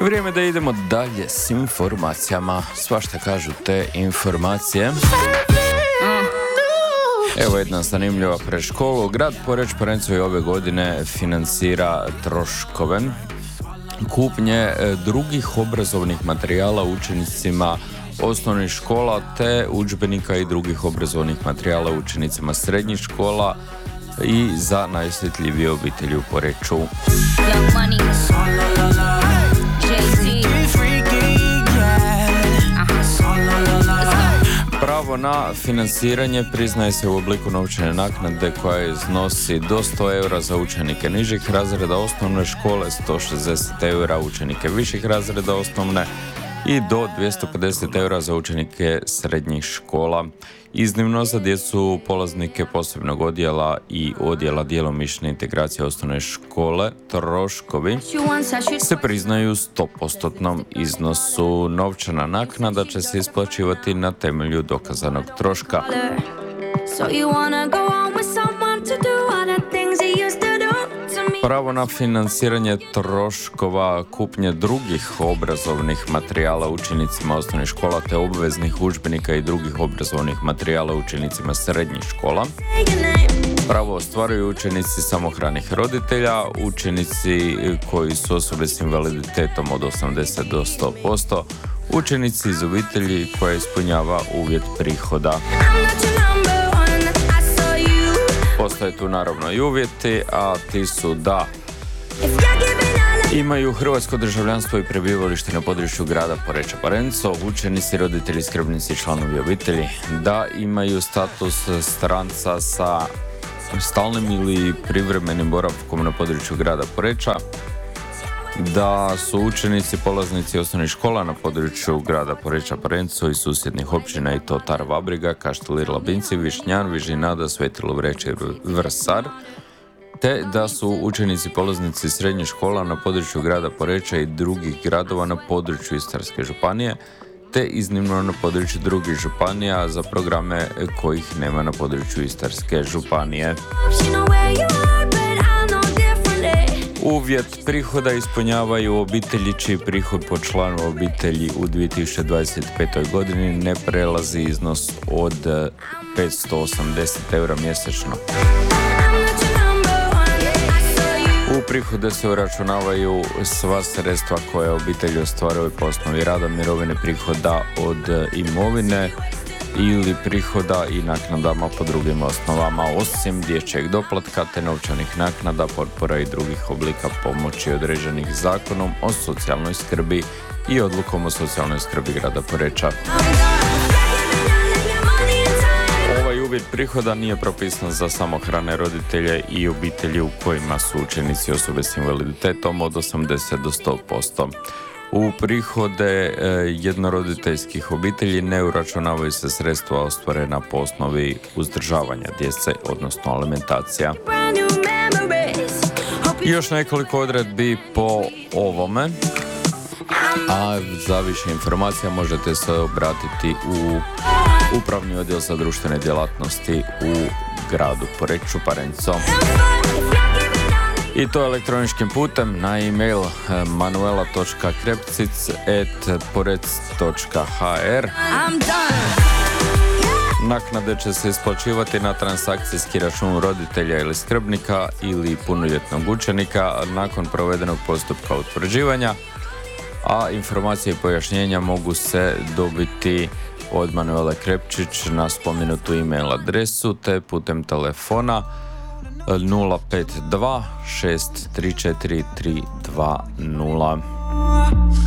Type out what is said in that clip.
Vrijeme da idemo dalje s informacijama. Svašta kažu te informacije. Evo jedna zanimljiva predškola. Grad Poreč Parencovi ove godine financira troškove kupnje drugih obrazovnih materijala učenicima osnovnih škola te udžbenika i drugih obrazovnih materijala učenicima srednjih škola i za najosjetljivije obitelji u Poreču. Pravo na financiranje priznaje se u obliku novčane naknade koja iznosi do 100 eura za učenike nižih razreda osnovne škole, 160 eura učenike viših razreda osnovne i do 250 eura za učenike srednjih škola. Iznimno za djecu polaznike posebnog odjela i odjela djelomične integracije osnovne škole troškovi se priznaju 100% iznosu. Novčana naknada će se isplaćivati na temelju dokazanog troška. Pravo na financiranje troškova kupnje drugih obrazovnih materijala učenicima osnovnih škola te obveznih udžbenika i drugih obrazovnih materijala učenicima srednjih škola. Pravo ostvaruju učenici samohranih roditelja, učenici koji su osobe s invaliditetom od 80 do 100%, učenici iz obitelji koja ispunjava uvjet prihoda. Postoje tu naravno i uvjeti, a ti su da imaju hrvatsko državljanstvo i prebivalište na području grada Poreča Parenco, učenici, roditelji, skrbnici i članovi obitelji, da imaju status stranca sa stalnim ili privremenim boravkom na području grada Poreča, da su učenici polaznici osnovnih škola na području grada Poreča Parenco i susjednih općina i to Tar-Vabriga, Kaštelir, Labinci, Višnjan, Vižinada, Svetilo Vreće i Vrsar, te da su učenici polaznici srednjih škola na području grada Poreča i drugih gradova na području Istarske županije, te iznimno na području drugih županija za programe kojih nema na području Istarske županije. Uvjet prihoda ispunjavaju obitelji čiji prihod po članu obitelji u 2025. godini ne prelazi iznos od 580 eura mjesečno. U prihode se uračunavaju sva sredstva koje obitelji ostvaruju po osnovi rada, mirovine, prihoda od imovine ili prihoda i naknadama po drugim osnovama, osim dječjeg doplatka te novčanih naknada, potpora i drugih oblika pomoći određenih zakonom o socijalnoj skrbi i odlukom o socijalnoj skrbi grada Poreča. Ovaj uvjet prihoda nije propisan za samohrane roditelje i obitelji u kojima su učenici osobe s invaliditetom od 80 do 100%. U prihode jednoroditeljskih obitelji ne uračunavaju se sredstva ostvarena po osnovi uzdržavanja djece, odnosno alimentacija. Još nekoliko odredbi po ovome, a za više informacija možete se obratiti u Upravni odjel za društvene djelatnosti u gradu Poreču Parenco. I to elektroničkim putem na e-mail manuela.krepcic@porec.hr. Naknade će se isplaćivati na transakcijski račun roditelja ili skrbnika ili punoljetnog učenika nakon provedenog postupka utvrđivanja, a informacije i pojašnjenja mogu se dobiti od Manuele Krepčić na spomenutu e-mail adresu te putem telefona 052 634 320.